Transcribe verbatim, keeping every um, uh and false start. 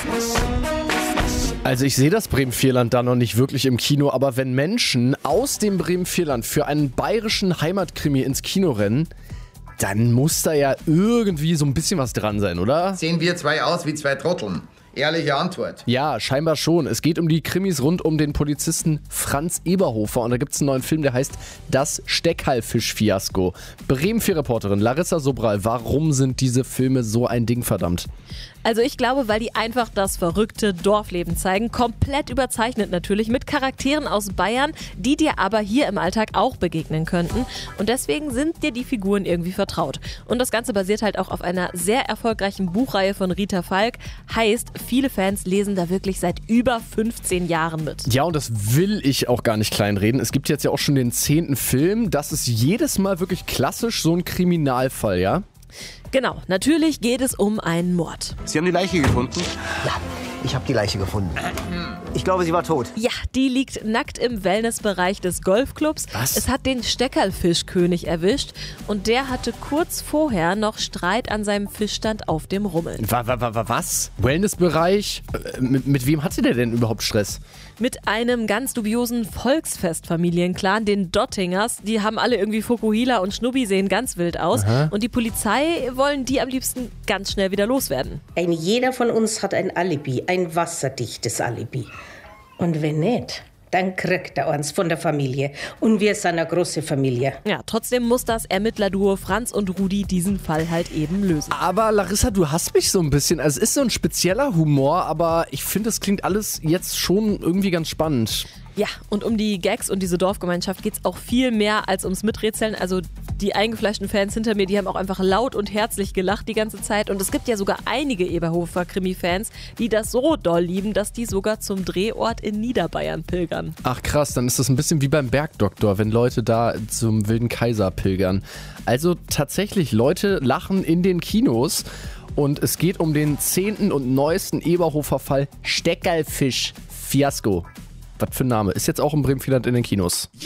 Also ich sehe das Bremen-Vierland da noch nicht wirklich im Kino, aber wenn Menschen aus dem Bremen-Vierland für einen bayerischen Heimatkrimi ins Kino rennen, dann muss da ja irgendwie so ein bisschen was dran sein, oder? Sehen wir zwei aus wie zwei Trotteln? Ehrliche Antwort. Ja, scheinbar schon. Es geht um die Krimis rund um den Polizisten Franz Eberhofer und da gibt es einen neuen Film, der heißt Das Steckhallfisch-Fiasko. Bremen vier Reporterin Larissa Sobral, warum sind diese Filme so ein Ding, verdammt? Also ich glaube, weil die einfach das verrückte Dorfleben zeigen. Komplett überzeichnet natürlich, mit Charakteren aus Bayern, die dir aber hier im Alltag auch begegnen könnten. Und deswegen sind dir die Figuren irgendwie vertraut. Und das Ganze basiert halt auch auf einer sehr erfolgreichen Buchreihe von Rita Falk. Heißt, viele Fans lesen da wirklich seit über fünfzehn Jahren mit. Ja, und das will ich auch gar nicht kleinreden. Es gibt jetzt ja auch schon den zehnten Film. Das ist jedes Mal wirklich klassisch so ein Kriminalfall, ja? Genau, natürlich geht es um einen Mord. Sie haben die Leiche gefunden? Ja, ich habe die Leiche gefunden. Ich glaube, sie war tot. Ja, die liegt nackt im Wellnessbereich des Golfclubs. Was? Es hat den Steckerlfischkönig erwischt und der hatte kurz vorher noch Streit an seinem Fischstand auf dem Rummel. Wa, wa, wa, was? Wellnessbereich? Äh, Mit, mit wem hatte der denn überhaupt Stress? Mit einem ganz dubiosen Volksfestfamilienclan, den Dottingers. Die haben alle irgendwie Fukuhila und Schnubbi, sehen ganz wild aus. Aha. Und die Polizei wollen die am liebsten ganz schnell wieder loswerden. Ein jeder von uns hat ein Alibi, ein wasserdichtes Alibi. Und wenn nicht, dann kriegt er uns von der Familie. Und wir sind eine große Familie. Ja, trotzdem muss das Ermittlerduo Franz und Rudi diesen Fall halt eben lösen. Aber Larissa, du hast mich so ein bisschen. Also es ist so ein spezieller Humor, aber ich finde, es klingt alles jetzt schon irgendwie ganz spannend. Ja, und um die Gags und diese Dorfgemeinschaft geht es auch viel mehr als ums Miträtseln. Also die eingefleischten Fans hinter mir, die haben auch einfach laut und herzlich gelacht die ganze Zeit. Und es gibt ja sogar einige Eberhofer-Krimi-Fans, die das so doll lieben, dass die sogar zum Drehort in Niederbayern pilgern. Ach krass, dann ist das ein bisschen wie beim Bergdoktor, wenn Leute da zum Wilden Kaiser pilgern. Also tatsächlich, Leute lachen in den Kinos. Und es geht um den zehnten und neuesten Eberhofer-Fall Steckerlfisch-Fiasko. Was für ein Name. Ist jetzt auch im Bremen-Vierland in den Kinos.